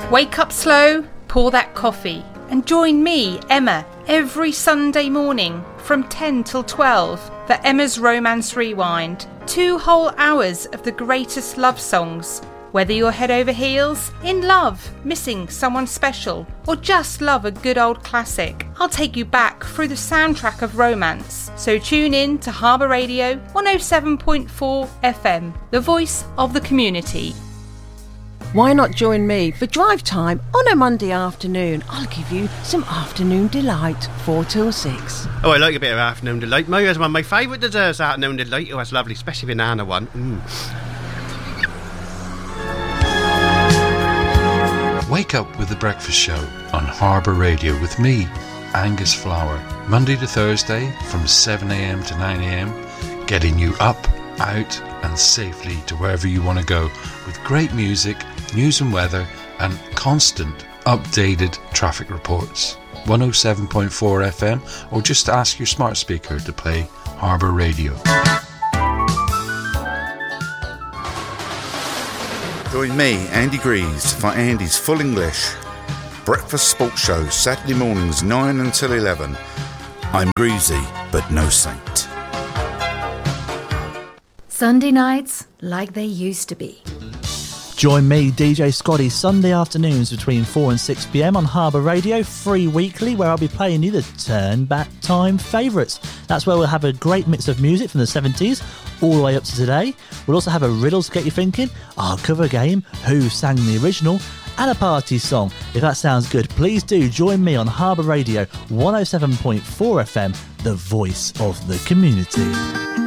Wake up slow, pour that coffee, and join me, Emma, every Sunday morning from 10 till 12 for Emma's Romance Rewind. 2 whole hours of the greatest love songs. Whether you're head over heels, in love, missing someone special, or just love a good old classic, I'll take you back through the soundtrack of romance. So tune in to Harbour Radio 107.4 FM, the voice of the community. Why not join me for drive time on a Monday afternoon? I'll give you some afternoon delight, 4 till 6. Oh, I like a bit of afternoon delight. Mayo's one of my favourite desserts, afternoon delight. Oh, that's lovely, especially banana one. Wake up with The Breakfast Show on Harbour Radio with me, Angus Flower. Monday to Thursday from 7am to 9am, getting you up, out and safely to wherever you want to go with great music, news and weather and constant updated traffic reports. 107.4 FM or just ask your smart speaker to play Harbour Radio. Join me, Andy Greaves, for Andy's Full English Breakfast Sports Show, Saturday mornings 9 until 11. I'm greasy, but no saint. Sunday nights like they used to be. Join me, DJ Scotty, Sunday afternoons between 4 and 6pm on Harbour Radio, free weekly, where I'll be playing you the Turn Back Time favourites. That's where we'll have a great mix of music from the 70s all the way up to today. We'll also have a riddle to get you thinking, our cover game, who sang the original, and a party song. If that sounds good, please do join me on Harbour Radio 107.4 FM, the voice of the community.